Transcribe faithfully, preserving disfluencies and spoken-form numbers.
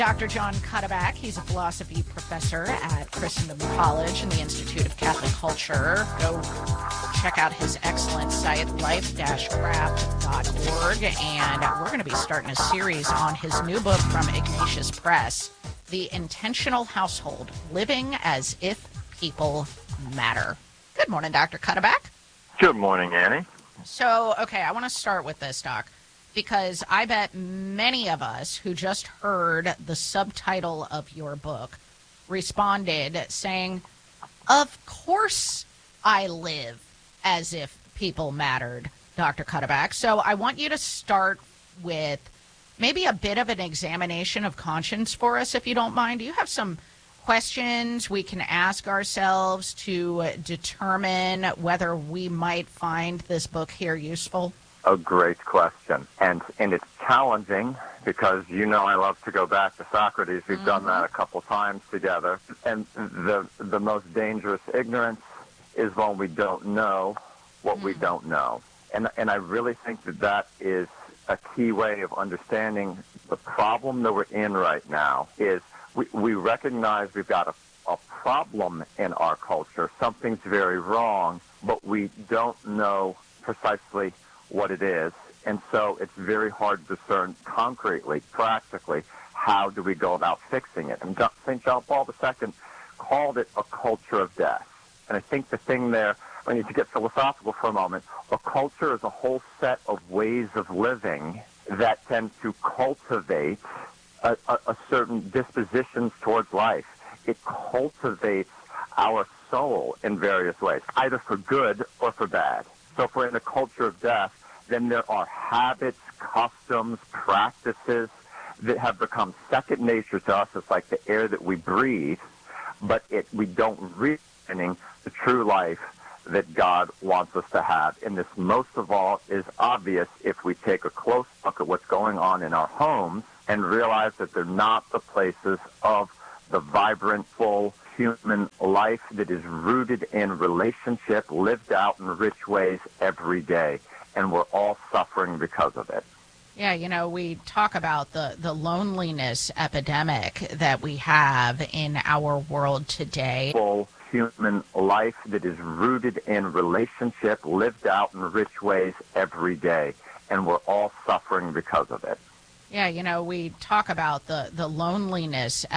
Doctor John Cuddeback, he's a philosophy professor at Christendom College and the Institute of Catholic Culture. Go check out his excellent site, life dash craft dot org. And we're going to be starting a series on his new book from Ignatius Press, The Intentional Household, Living as If People Matter. Good morning, Doctor Cuddeback. Good morning, Annie. So, okay, I want to start with this, Doc, because I bet many of us who just heard the subtitle of your book responded saying, of course I live as if people mattered, Doctor Cuddeback. So I want you to start with maybe a bit of an examination of conscience for us, if you don't mind. Do you have some questions we can ask ourselves to determine whether we might find this book here useful? A great question. And and it's challenging because you know I love to go back to Socrates. We've mm-hmm. done that a couple times together. And the the most dangerous ignorance is when we don't know what mm-hmm. we don't know. And and I really think that that is a key way of understanding the problem that we're in right now is we, we recognize we've got a, a problem in our culture. Something's very wrong, but we don't know precisely what it is, and so it's very hard to discern concretely, practically, how do we go about fixing it. And Saint John Paul the Second called it a culture of death. And I think the thing there, I need to get philosophical for a moment, a culture is a whole set of ways of living that tend to cultivate a, a, a certain dispositions towards life. It cultivates our soul in various ways, either for good or for bad. So if we're in a culture of death, then there are habits, customs, practices that have become second nature to us. It's like the air that we breathe, but it we don't really understand the true life that God wants us to have. And this, most of all, is obvious if we take a close look at what's going on in our homes and realize that they're not the places of the vibrant, full human life that is rooted in relationship, lived out in rich ways every day. And we're all suffering because of it. Yeah, you know, we talk about the, the loneliness epidemic that we have in our world today. Full human life that is rooted in relationship, lived out in rich ways every day. And we're all suffering because of it. Yeah, you know, we talk about the, the loneliness